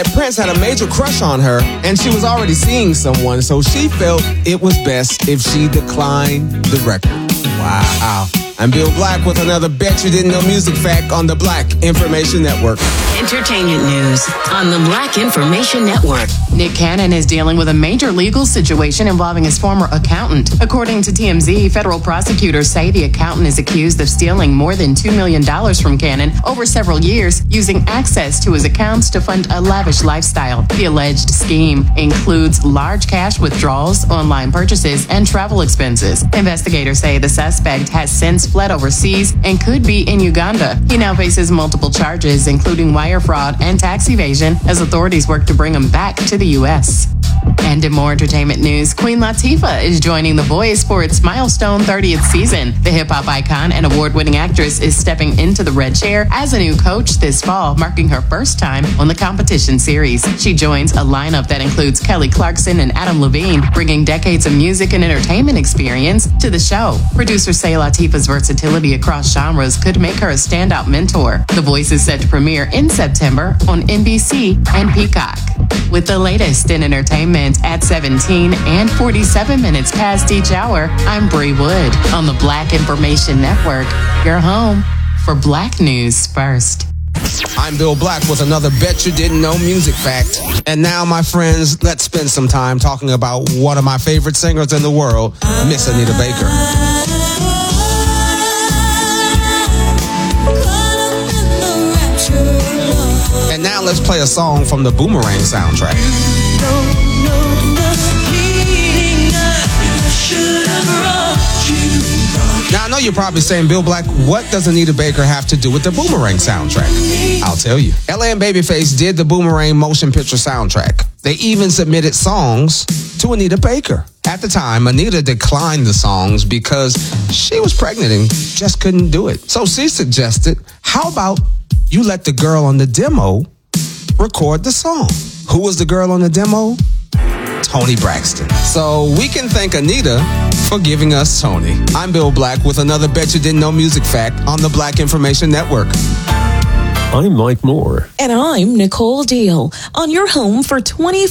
Prince had a major crush on her, and she was already seeing someone, so she felt it was best if she declined the record. Wow. I'm Bill Black with another Bet You Didn't Know Music Fact on the Black Information Network. Entertainment news on the Black Information Network. Nick Cannon is dealing with a major legal situation involving his former accountant. According to TMZ, federal prosecutors say the accountant is accused of stealing more than $2 million from Cannon over several years, using access to his accounts to fund a lavish lifestyle. The alleged scheme includes large cash withdrawals, online purchases, and travel expenses. Investigators say the suspect has since fled overseas and could be in Uganda. He now faces multiple charges, including wire fraud and tax evasion, as authorities work to bring him back to the U.S. And in more entertainment news, Queen Latifah is joining The Voice for its milestone 30th season. The hip-hop icon and award-winning actress is stepping into the red chair as a new coach this fall, marking her first time on the competition series. She joins a lineup that includes Kelly Clarkson and Adam Levine, bringing decades of music and entertainment experience to the show. Producers say Latifah's versatility across genres could make her a standout mentor. The Voice is set to premiere in September on NBC and Peacock. With the latest in entertainment at 17 and 47 minutes past each hour, I'm Bree Wood on the Black Information Network, your home for Black News First. I'm Bill Black with another Bet You Didn't Know Music Fact. And now, my friends, let's spend some time talking about one of my favorite singers in the world, Miss Anita Baker. And now let's play a song from the Boomerang soundtrack. Now, I know you're probably saying, Bill Black, what does Anita Baker have to do with the Boomerang soundtrack? I'll tell you. LA and Babyface did the Boomerang motion picture soundtrack. They even submitted songs to Anita Baker. At the time, Anita declined the songs because she was pregnant and just couldn't do it. So she suggested, how about you let the girl on the demo record the song? Who was the girl on the demo? Toni Braxton. So we can thank Anita for giving us Toni. I'm Bill Black with another Bet You Didn't Know Music Fact on the Black Information Network. I'm Mike Moore. And I'm Nicole Deal on your home for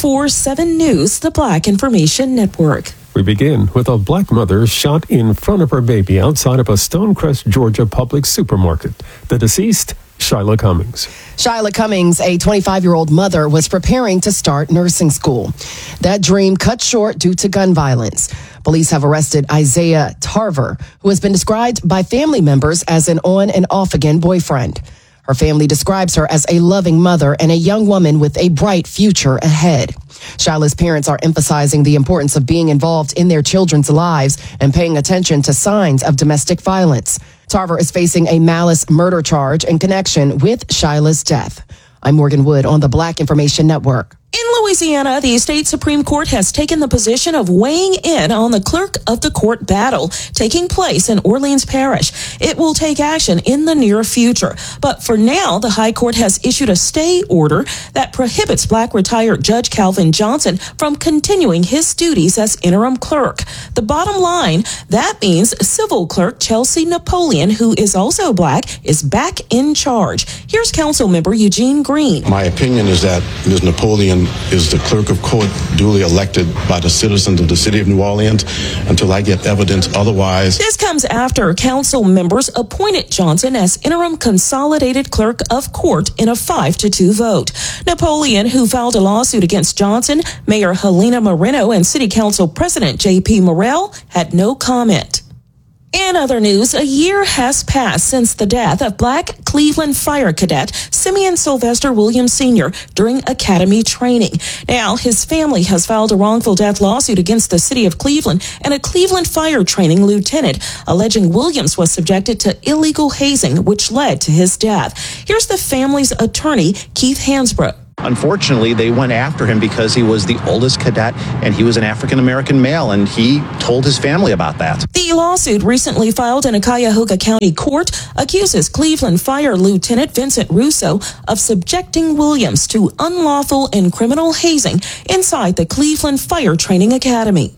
24/7 News, the Black Information Network. We begin with a black mother shot in front of her baby outside of a Stonecrest, Georgia public supermarket. The deceased, Shyla Cummings. Shyla Cummings, a 25-year-old mother, was preparing to start nursing school. That dream cut short due to gun violence. Police have arrested Isaiah Tarver, who has been described by family members as an on and off again boyfriend. Her family describes her as a loving mother and a young woman with a bright future ahead. Shyla's parents are emphasizing the importance of being involved in their children's lives and paying attention to signs of domestic violence. Tarver is facing a malice murder charge in connection with Shyla's death. I'm Morgan Wood on the Black Information Network. In Louisiana, the state Supreme Court has taken the position of weighing in on the clerk of the court battle taking place in Orleans Parish. It will take action in the near future. But for now, the High Court has issued a stay order that prohibits Black retired Judge Calvin Johnson from continuing his duties as interim clerk. The bottom line, that means civil clerk Chelsea Napoleon, who is also Black, is back in charge. Here's council member Eugene Green. My opinion is that Ms. Napoleon is the clerk of court duly elected by the citizens of the city of New Orleans until I get evidence otherwise. This comes after council members appointed Johnson as interim consolidated clerk of court in a 5-2 vote. Napoleon, who filed a lawsuit against Johnson, Mayor Helena Moreno, and City Council President J.P. Morrell had no comment. In other news, a year has passed since the death of Black Cleveland Fire Cadet Simeon Sylvester Williams Sr. during academy training. Now, his family has filed a wrongful death lawsuit against the city of Cleveland and a Cleveland fire training lieutenant, alleging Williams was subjected to illegal hazing, which led to his death. Here's the family's attorney, Keith Hansbrough. Unfortunately, they went after him because he was the oldest cadet and he was an African-American male, and he told his family about that. The lawsuit, recently filed in a Cuyahoga County court, accuses Cleveland Fire Lieutenant Vincent Russo of subjecting Williams to unlawful and criminal hazing inside the Cleveland Fire Training Academy.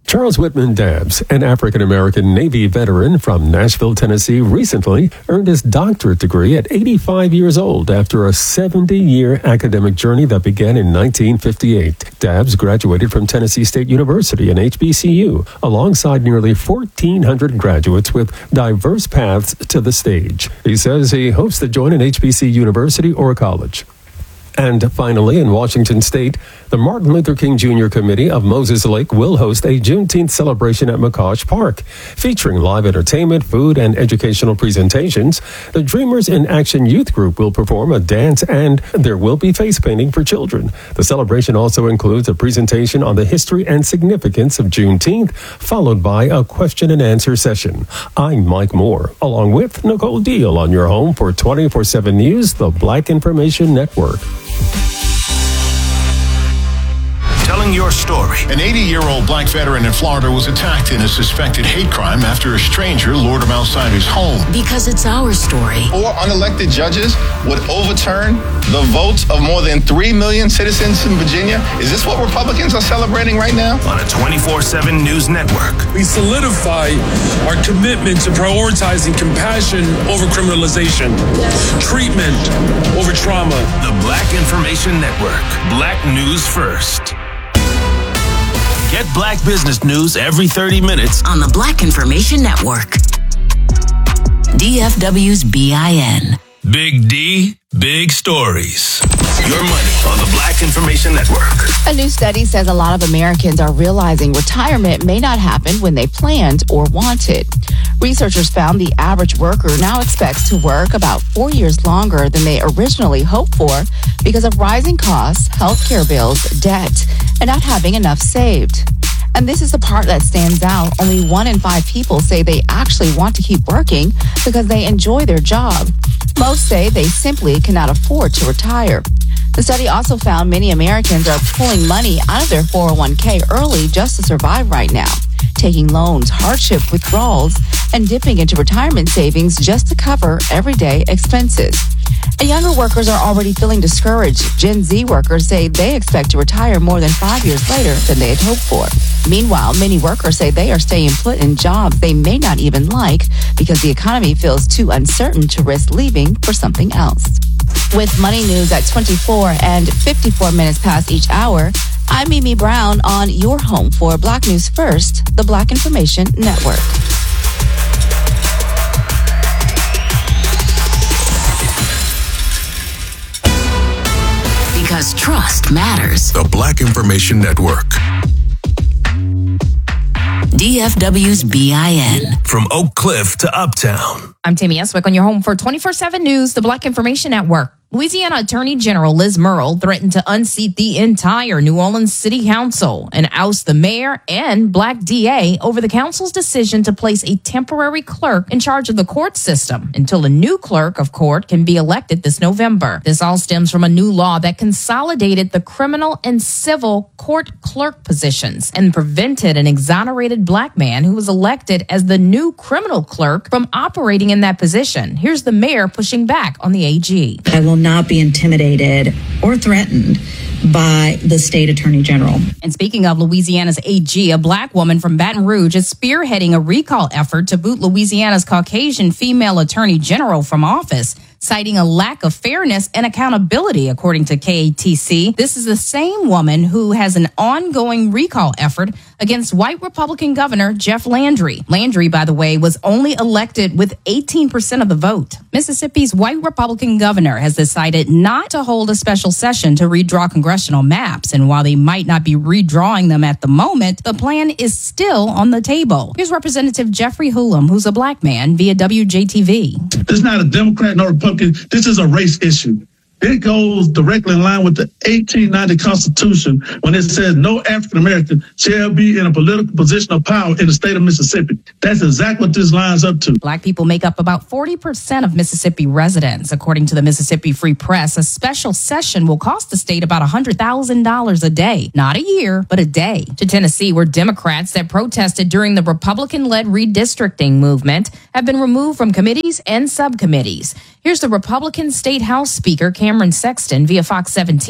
Charles Whitman Dabbs, an African-American Navy veteran from Nashville, Tennessee, recently earned his doctorate degree at 85 years old after a 70-year academic journey that began in 1958. Dabbs graduated from Tennessee State University and HBCU, alongside nearly 1,400 graduates with diverse paths to the stage. He says he hopes to join an HBC university or college. And finally, in Washington State, the Martin Luther King Jr. Committee of Moses Lake will host a Juneteenth celebration at McCosh Park, featuring live entertainment, food, and educational presentations. The Dreamers in Action Youth Group will perform a dance, and there will be face painting for children. The celebration also includes a presentation on the history and significance of Juneteenth, followed by a question and answer session. I'm Mike Moore, along with Nicole Deal on your home for 24/7 News, the Black Information Network. Telling your story. An 80-year-old black veteran in Florida was attacked in a suspected hate crime after a stranger lured him outside his home. Because it's our story. 4 unelected judges would overturn the votes of more than 3 million citizens in Virginia. Is this what Republicans are celebrating right now? On a 24/7 News Network. We solidify our commitment to prioritizing compassion over criminalization, treatment over trauma. The Black Information Network. Black News First. Get Black business news every 30 minutes on the Black Information Network. DFW's BIN. Big D, big stories. Your money on the Black Information Network. A new study says a lot of Americans are realizing retirement may not happen when they planned or wanted. Researchers found the average worker now expects to work about 4 years longer than they originally hoped for because of rising costs, healthcare bills, debt, and not having enough saved. And this is the part that stands out. Only 1 in 5 people say they actually want to keep working because they enjoy their job. Most say they simply cannot afford to retire. The study also found many Americans are pulling money out of their 401k early just to survive right now, taking loans, hardship withdrawals, and dipping into retirement savings just to cover everyday expenses. And younger workers are already feeling discouraged. Gen Z workers say they expect to retire more than 5 years later than they had hoped for. Meanwhile, many workers say they are staying put in jobs they may not even like because the economy feels too uncertain to risk leaving for something else. With Money News at 24 and 54 minutes past each hour, I'm Mimi Brown on your home for Black News First, the Black Information Network. Because trust matters. The Black Information Network. DFW's BIN. From Oak Cliff to Uptown. I'm Tammy Eswick on your home for 24/7 News, the Black Information Network. Louisiana Attorney General Liz Murrill threatened to unseat the entire New Orleans City Council and oust the mayor and black DA over the council's decision to place a temporary clerk in charge of the court system until a new clerk of court can be elected this November. This all stems from a new law that consolidated the criminal and civil court clerk positions and prevented an exonerated black man who was elected as the new criminal clerk from operating in that position. Here's the mayor pushing back on the AG. I will not be intimidated or threatened by the state attorney general. And speaking of Louisiana's AG, a black woman from Baton Rouge is spearheading a recall effort to boot Louisiana's Caucasian female attorney general from office, citing a lack of fairness and accountability, according to KATC. This is the same woman who has an ongoing recall effort against white Republican Governor Jeff Landry. Landry, by the way, was only elected with 18% of the vote. Mississippi's white Republican governor has decided not to hold a special session to redraw congressional maps. And while they might not be redrawing them at the moment, the plan is still on the table. Here's Representative Jeffrey Hulum, who's a black man, via WJTV. This is not a Democrat nor Republican. This is a race issue. It goes directly in line with the 1890 Constitution when it says no African American shall be in a political position of power in the state of Mississippi. That's exactly what this lines up to. Black people make up about 40% of Mississippi residents. According to the Mississippi Free Press, a special session will cost the state about $100,000 a day. Not a year, but a day. To Tennessee, where Democrats that protested during the Republican-led redistricting movement have been removed from committees and subcommittees. Here's the Republican State House Speaker, Cameron Sexton, via Fox 17,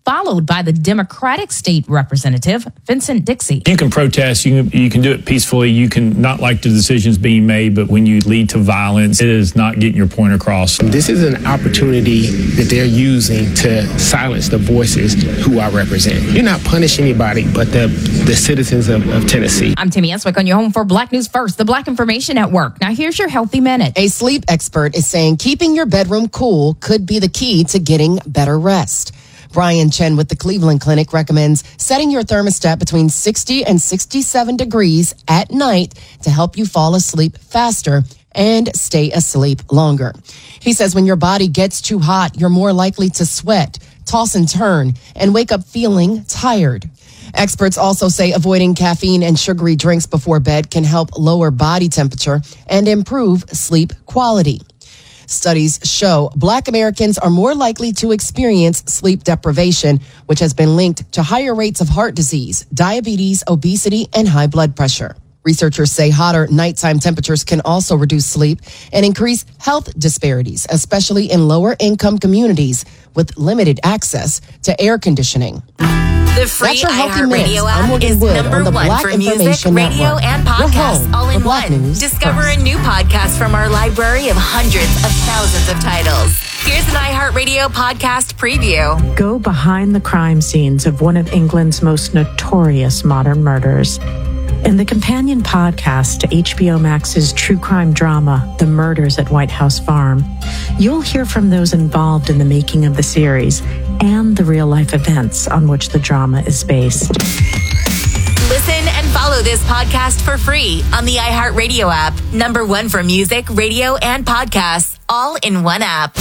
followed by the Democratic State Representative, Vincent Dixie. You can protest, you can do it peacefully, you can not like the decisions being made, but when you lead to violence, it is not getting your point across. This is an opportunity that they're using to silence the voices who I represent. You're not punishing anybody but the citizens of Tennessee. I'm Tammy Eswick on your home for Black News First, the Black Information Network. Now here's your Healthy Minute. A sleep expert is saying keeping your bedroom cool could be the key to getting better rest. Brian Chen with the Cleveland Clinic recommends setting your thermostat between 60 and 67 degrees at night to help you fall asleep faster and stay asleep longer. He says when your body gets too hot, you're more likely to sweat, toss and turn, and wake up feeling tired. Experts also say avoiding caffeine and sugary drinks before bed can help lower body temperature and improve sleep quality. Studies show Black Americans are more likely to experience sleep deprivation, which has been linked to higher rates of heart disease, diabetes, obesity, and high blood pressure. Researchers say hotter nighttime temperatures can also reduce sleep and increase health disparities, especially in lower income communities with limited access to air conditioning. The free iHeartRadio app is number one for music, radio, and podcasts all in one. Discover a new podcast from our library of hundreds of thousands of titles. Here's an iHeartRadio podcast preview. Go behind the crime scenes of one of England's most notorious modern murders. In the companion podcast to HBO Max's true crime drama, The Murders at White House Farm, you'll hear from those involved in the making of the series and the real-life events on which the drama is based. Listen and follow this podcast for free on the iHeartRadio app. Number one for music, radio, and podcasts, all in one app.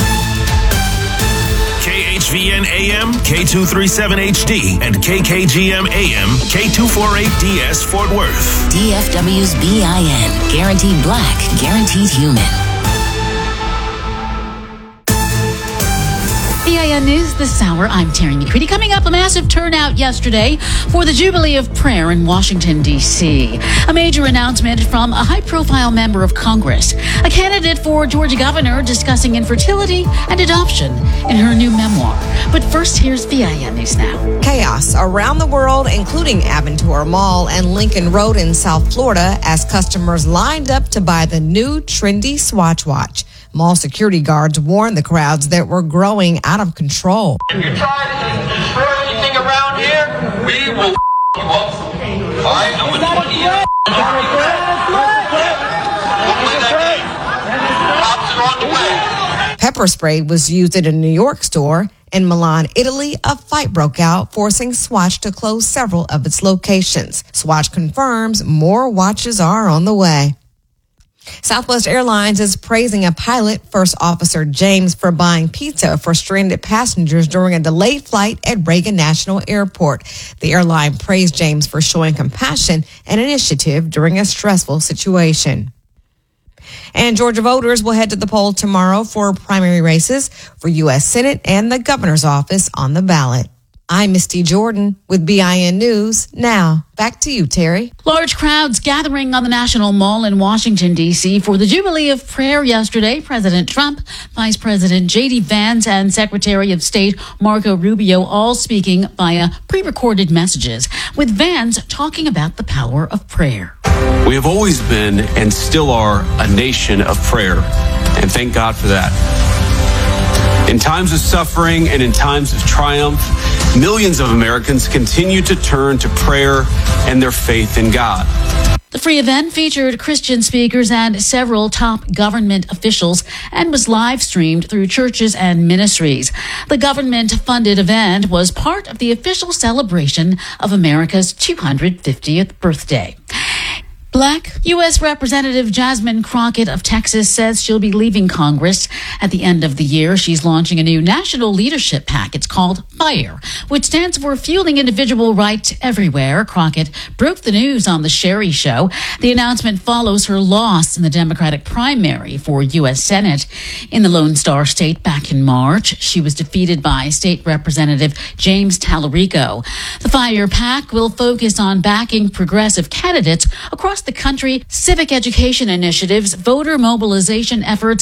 KHVN AM, K237HD, and KKGM AM, K248DS Fort Worth. DFW's BIN. Guaranteed Black, guaranteed human. BIN News this hour. I'm Terry McCready. Coming up, a massive turnout yesterday for the Jubilee of Prayer in Washington, D.C. A major announcement from a high-profile member of Congress. A candidate for Georgia governor discussing infertility and adoption in her new memoir. But first, here's BIN News Now. Chaos around the world, including Aventura Mall and Lincoln Road in South Florida, as customers lined up to buy the new trendy Swatch watch. Mall security guards warned the crowds that were growing out of control. If you try to destroy anything around here, we will you up. All right? I'm with 20 years. Cops are on the way. Pepper spray was used at a New York store. In Milan, Italy, a fight broke out, forcing Swatch to close several of its locations. Swatch confirms more watches are on the way. Southwest Airlines is praising a pilot, First Officer James, for buying pizza for stranded passengers during a delayed flight at Reagan National Airport. The airline praised James for showing compassion and initiative during a stressful situation. And Georgia voters will head to the poll tomorrow for primary races for U.S. Senate and the governor's office on the ballot. I'm Misty Jordan with BIN News. Now, back to you, Terry. Large crowds gathering on the National Mall in Washington, D.C. for the Jubilee of Prayer yesterday. President Trump, Vice President J.D. Vance, and Secretary of State Marco Rubio all speaking via pre-recorded messages, with Vance talking about the power of prayer. We have always been and still are a nation of prayer, and thank God for that. In times of suffering and in times of triumph, millions of Americans continue to turn to prayer and their faith in God. The free event featured Christian speakers and several top government officials and was live streamed through churches and ministries. The government-funded event was part of the official celebration of America's 250th birthday. Black U.S. Representative Jasmine Crockett of Texas says she'll be leaving Congress at the end of the year. She's launching a new national leadership pack. It's called FIRE, which stands for Fueling Individual Right Everywhere. Crockett broke the news on The Sherry Show. The announcement follows her loss in the Democratic primary for U.S. Senate in the Lone Star State back in March. She was defeated by State Representative James Tallarico. The FIRE pack will focus on backing progressive candidates across the country, civic education initiatives, voter mobilization efforts,